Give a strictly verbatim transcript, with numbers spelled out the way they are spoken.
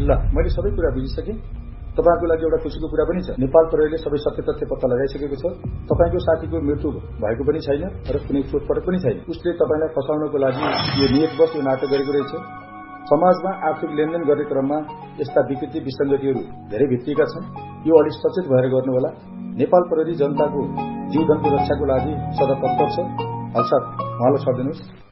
ल मैले सबै कुरा बुझिसकेँ। तपाईको लागि एउटा खुसीको कुरा पनि छ। नेपाल प्रहरीले सबै सत्य तथ्य पत्ता लगाइसकेको छ। तपाईको साथीको मृत्यु भएको पनि छैन र कुनै चोटपटक पनि छैन। उसले तपाईलाई फसाउनको लागि यो नियतवश यो नाटक गरेको रहेछ। समाजमा आर्थिक लेनदेन गर्ने क्रममा यस्ता विकृति विसङ्गतिहरू धेरै भेटिएका छन्। यो अलि सचेत भएर गर्नुहोला। नेपाल प्रहरी जनताको जीवधनको रक्षाको लागि सदा तत्पर छ। हल्सा उहाँलाई छोडिदिनुहोस्।